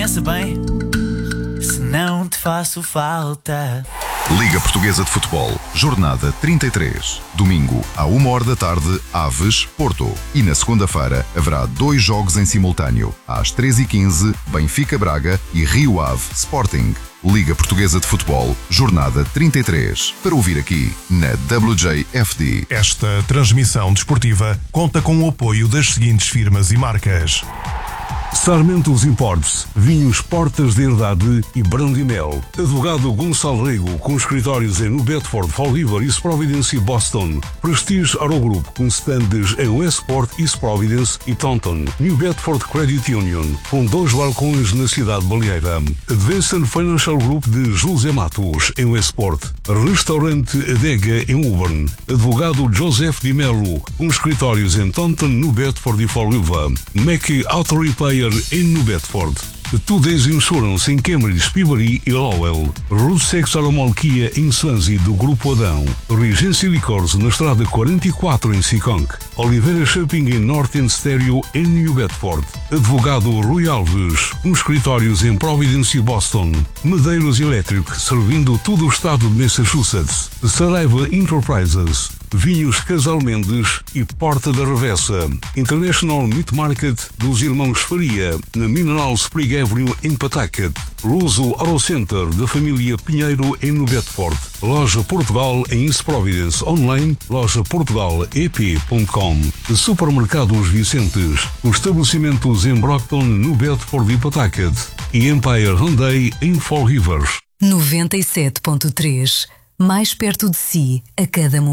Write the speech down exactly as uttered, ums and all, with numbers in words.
pensa bem, se não te faço falta. Liga Portuguesa de Futebol, jornada trinta e três. Domingo, à uma hora da tarde, Aves, Porto. E na segunda-feira haverá dois jogos em simultâneo. Às três e quinze, Benfica Braga e Rio Ave Sporting. Liga Portuguesa de Futebol, jornada trinta e três. Para ouvir aqui, na W J F D. Esta transmissão desportiva conta com o apoio das seguintes firmas e marcas: Sarmentos Imports, Vinhos Portas de Herdade e Brandimel. Advogado Gonçalo Rego, com escritórios em New Bedford, Fall River, East Providence e Boston. Prestige Aero Group, com stands em Westport, East Providence e Taunton. New Bedford Credit Union, com dois balcões na cidade baleeira. Advanced Financial Group de José Matos, em Westport. Restaurante Adega, em Auburn. Advogado Joseph Di Melo, com escritórios em Taunton, New Bedford e Fall River. Mackey Auto Repair em New Bedford. Two Days Insurance em Cambridge, Peabody e Lowell. Route seis Alamolquia em Swansea do Grupo Adão. Regency Liquors na Estrada quarenta e quatro em Seekonk. Oliveira Shopping em North End Stereo em New Bedford. Advogado Rui Alves, com escritórios em Providence e Boston. Medeiros Electric, servindo todo o estado de Massachusetts. Saraiva Enterprises. Vinhos Casal Mendes e Porta da Revessa. International Meat Market dos Irmãos Faria, na Mineral Spring Avenue em Pawtucket. Roso Auto Center da família Pinheiro em New Bedford. Loja Portugal em East Providence. Online, loja portugal e p ponto com. Supermercados Vicentes. Os estabelecimentos em Brockton, New Bedford e Pawtucket. E Empire Hyundai em Fall River. noventa e sete ponto três. Mais perto de si a cada momento.